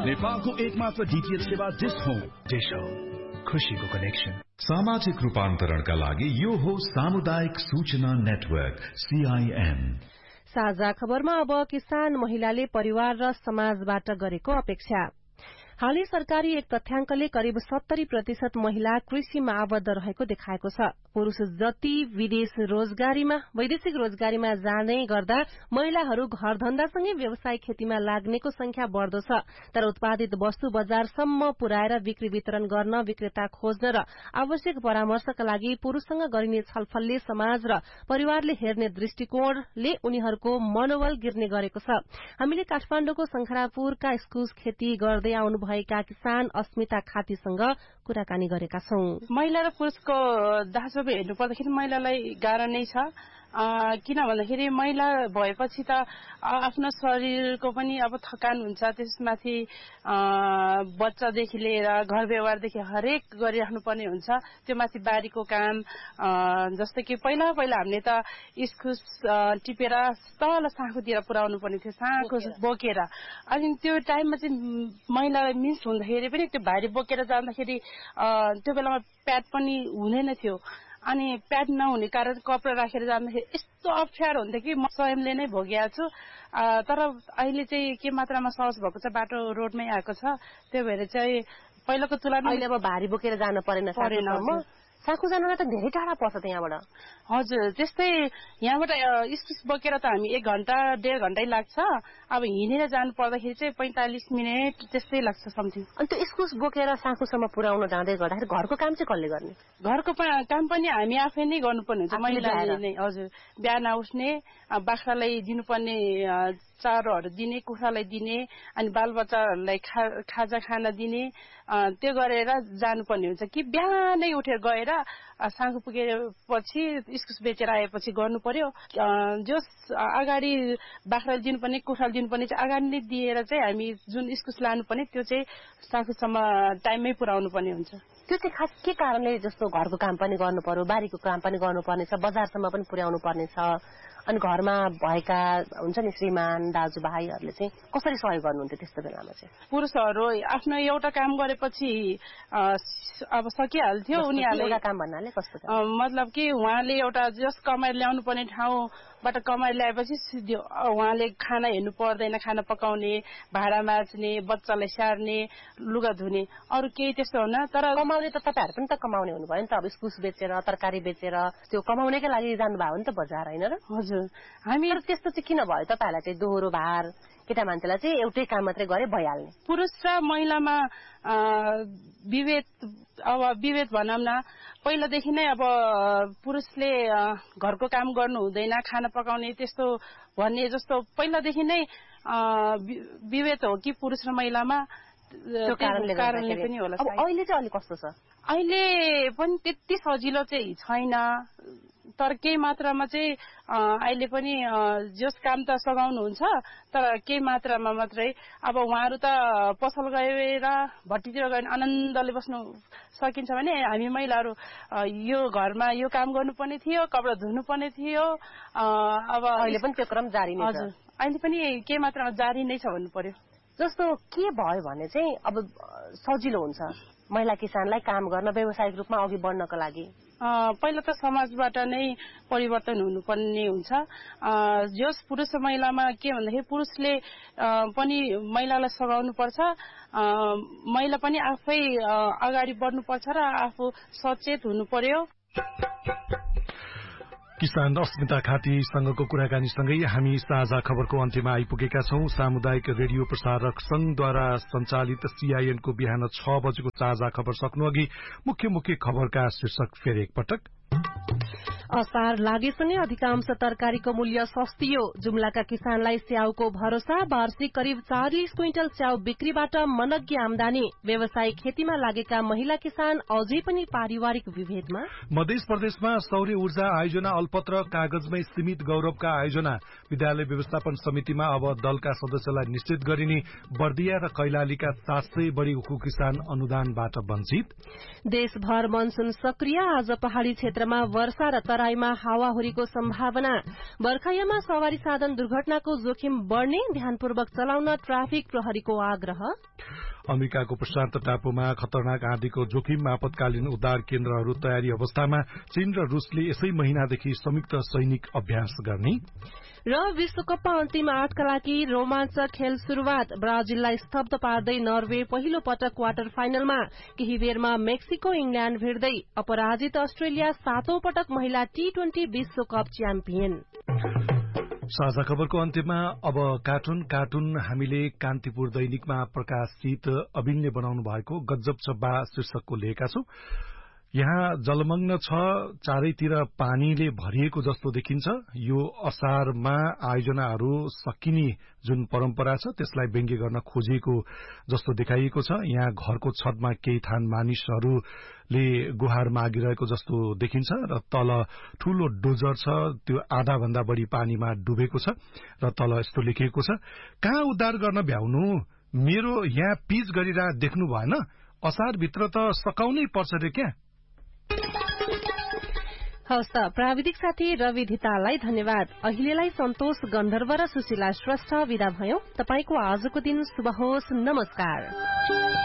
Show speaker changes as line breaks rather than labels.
नेपालको एकमात्र डीटीएच सेवा डिश होम। डिश होम, खुशीको कनेक्सन।
सामाजिक रूपान्तरणका लागि यो हो सामुदायिक सूचना नेटवर्क CIN।
साझा खबरमा अब किसान महिलाले परिवार र समाजबाट गरेको अपेक्षा। हालै सरकारी एक तथ्याङ्कले करिब 70% महिला कृषिमा आबद्ध रहेको देखाएको छ। पुरूष जति वैदेशिक रोजगारीमा जाने गर्दा महिलाहरू घरधन्दासँगै व्यवसाय खेतीमा लाग्नेको संख्या बढ़दो छ। तर उत्पादित वस्तु बजारसम्म पुर्याएर बिक्री वितरण गर्न, विक्रेता खोज्न र आवश्यक परामर्शका लागि पुरूषसँग गरिने छलफलले समाज र परिवारले हेर्ने दृष्टिकोणले उनीहरूको मनोबल गिर्ने गरेको छ। हामीले काठमाडौँको शंखरापुरका इस्कुस खेती गर्दै आउनुभएका किसान अस्मिता खातीसँग कुराकानी गरेका छौं।
महिला र पुरुषको दाजु हेर्नु पर्दाखेरि महिलालाई गाह्रो नै छ। किन भन्दाखेरि महिला भएपछि त आफ्नो शरीरको पनि अब थकान हुन्छ, त्यसमाथि बच्चादेखि लिएर घर व्यवहारदेखि हरेक गरिराख्नु पर्ने हुन्छ। त्यो माथि बारीको काम, जस्तै कि पहिला हामीले त इस्कुस टिपेर तल साँखुतिर पुर्याउनु पर्ने थियो, साँखु बोकेर। अनि त्यो टाइममा चाहिँ महिलालाई मिस हुँदाखेरि पनि त्यो भारी बोकेर जाँदाखेरि त्यो बेलामा प्याड पनि हुँदैन थियो। अनि प्याड नहुने कारण कपडा राखेर जाँदाखेरि यस्तो अप्ठ्यारो हुन्थ्यो कि म स्वयंले नै भोगेको छु। तर अहिले चाहिँ के मात्रामा सहज भएको छ, बाटो रोडमै आएको छ। त्यो भएर चाहिँ पहिलाको तुलनामा
अहिले अब भारी बोकेर जान परेन। साँखु जानलाई त धेरै टाढा पर्छ यहाँबाट।
हजुर, त्यस्तै यहाँबाट इस्कुस बोकेर त हामी 1 घण्टा 1.5 घण्टै लाग्छ। अब हिँडेर जानु पर्दाखेरि चाहिँ 45 मिनट त्यस्तै लाग्छ समथिङ।
अनि त्यो इस्कुस बोकेर साँखुसम्म पुर्याउन जाँदै गर्दाखेरि घरको काम चाहिँ कसले गर्ने?
घरको काम पनि हामी आफै नै गर्नुपर्ने हुन्छ, महिलाले नै। हजुर, बिहान उठ्ने, बाख्रालाई दिनुपर्ने चारोहरू दिने, कुखुरालाई दिने, अनि बालबच्चाहरूलाई खाजा खाना दिने, त्यो गरेर जानुपर्ने हुन्छ कि बिहानै उठेर गएर साँखु पुगेपछि इस्कुस बेचेर आएपछि गर्नु पर्यो। जस अगाडि बाख्राले दिनुपर्ने, कुखुराले दिनुपर्ने चाहिँ अगाडि नै दिएर चाहिँ हामी जुन इस्कुस लानुपर्ने त्यो चाहिँ साँखुसम्म टाइममै पुर्याउनु पर्ने हुन्छ।
त्यो चाहिँ खास के कारणले, जस्तो घरको काम पनि गर्नु पर्यो, बारीको काम पनि गर्नुपर्ने छ, बजारसम्म पनि पुर्याउनु पर्ने छ, अनि घरमा भएका हुन्छ नि श्रीमान दाजुभाइहरूले चाहिँ कसरी सहयोग गर्नुहुन्थ्यो त्यस्तो बेलामा चाहिँ?
पुरुषहरू आफ्नो एउटा काम गरेपछि अब सकिहाल्थ्यो। उनीहरूले
एउटा काम भन्नाले कस्तो?
मतलब कि उहाँले एउटा जस कमाएर ल्याउनु पर्ने ठाउँबाट कमाएर ल्याएपछि सिधै उहाँले खाना हेर्नु पर्दैन, खाना पकाउने, भाडा माझ्ने, बच्चालाई स्याहार्ने, लुगा धुने, अरू केही त्यस्तो हुन। तर
कमाउने त तपाईहरु पनि त कमाउने हुनुभयो नि त। अब इस्कुस बेचेर, तरकारी बेचेर त्यो कमाउनेकै लागि जानुभयो नि त बजार, हैन र?
हजुर। हामी
त्यस्तो चाहिँ किन भयो तपाईहरुलाई चाहिँ दोहोरो भार? केटा मान्छेलाई चाहिँ एउटै काम मात्रै गरे भइहाल्ने।
पुरुष र महिलामा विभेद भनौँ न, पहिलादेखि नै अब पुरुषले घरको काम गर्नु हुँदैन, खाना पकाउने त्यस्तो भन्ने जस्तो पहिलादेखि नै विभेद हो कि पुरुष र महिलामा।
त्यो कारणले पनि होला। अब अहिले चाहिँ अलि कस्तो छ?
अहिले पनि त्यति सजिलो चाहिँ छैन, तर केही मात्रामा चाहिँ अहिले पनि जस काम त सघाउनुहुन्छ, तर केही मात्रामा मात्रै। अब उहाँहरू त पसल गएर भट्टीतिर गएर आनन्दले बस्नु सकिन्छ भने हामी महिलाहरू यो घरमा यो काम गर्नुपर्ने थियो, कपडा धुनुपर्ने थियो। अब
अहिले पनि त्यो क्रम जारी नै छ।
हजुर, अहिले पनि केही मात्रामा जारी नै छ भन्नु पर्यो।
जस्तो के भयो भने चाहिँ अब सजिलो हुन्छ महिला किसानलाई काम गर्न, व्यावसायिक रूपमा अघि बढ्नको लागि?
पहिला त समाजबाट नै परिवर्तन हुनुपर्ने हुन्छ। जस पुरुष र महिलामा के भन्दाखेरि पुरुषले पनि महिलालाई सघाउनु पर्छ, महिला पनि आफै अगाडि बढ्नुपर्छ र आफू सचेत हुनु पर्यो।
किसान अस्मिता खातीसँगको कुराकानीसँगै हामी साझा खबरको अन्त्यमा आइपुगेका छौं। सामुदायिक रेडियो प्रसारक संघद्वारा सञ्चालित CIN को बिहान 6 बजेको साझा खबर सक्नु अघि मुख्य खबरका शीर्षक फेरि एकपटक।
असार लागेसँगै अधिकांश तरकारीको मूल्य सस्तियो। जुम्लाका किसानलाई स्याउको भरोसा। वार्षिक करिब 40 क्विन्टल स्याउ बिक्रीबाट मनग्य आमदानी। व्यवसायिक खेतीमा लागेका महिला किसान अझै पनि पारिवारिक विभेदमा।
मध्य प्रदेशमा सौर्य ऊर्जा आयोजना अल्पत्र कागजमै सीमित गौरवका आयोजना। विद्यालय व्यवस्थापन समितिमा अब दलका सदस्यलाई निश्चित गरिने। बर्दिया र कैलालीका 700 बढ़ी उखु किसान अनुदानबाट वञ्चित।
देशभर मनसून सक्रिय। आज पहाड़ी क्षेत्रमा वर्षा र तराईमा हावाहुरीको सम्भावना। बर्खायामा सवारी साधन दुर्घटनाको जोखिम बढ़ने, ध्यानपूर्वक चलाउन ट्राफिक प्रहरीको आग्रह।
अमेरिकाको प्रशान्त टापुमा खतरनाक आँधीको जोखिम, आपतकालीन उद्धार केन्द्रहरू तयारी अवस्थामा। चीन र रूसले यसै महिनादेखि संयुक्त सैनिक अभ्यास गर्ने।
र विश्वकपमा अन्तिम 8 का लागि रोमाञ्चक खेल शुरूआत। ब्राजिललाई स्तब्ध पार्दै नर्वे पहिलो पटक क्वार्टर फाइनलमा। केही बेरमा मेक्सिको इंग्ल्याण्ड भिड्दै। अपराजित अस्ट्रेलिया 7औं पटक महिला T20 विश्वकप च्याम्पियन।
साझा खबरको अन्त्यमा अब कार्टुन हामीले कान्तिपुर दैनिकमा प्रकाशित अविनले बनाउनु भएको गजब छ बा शीर्षकको लेखेका छौं। यहाँ जलमग्न छ, चारैतिर पानीले भरिएको जस्तो देखिन्छ। यो असारमा आयोजनाहरू सकिने जुन परम्परा छ त्यसलाई व्यङ्ग्य गर्न खोजिएको जस्तो देखाइएको छ। यहाँ घरको छतमा केही थान मानिसहरूले गुहार मागिरहेको जस्तो देखिन्छ र तल ठूलो डोजर छ, त्यो आधा भन्दा बढी पानीमा डुबेको छ र तल यस्तो लेखिएको छ, कहाँ उद्धार गर्न भ्याउनु, मेरो यहाँ पिच गरिरह देख्नु भएन, असारभित्र त सकाउनै पर्छ रे क्या।
हवस् त, प्राविधिक साथी रवि धिताललाई धन्यवाद। अहिलेलाई सन्तोष गन्धर्व र सुशीला श्रेष्ठ विदा भयौं। तपाईको आजको दिन शुभ होस्। नमस्कार।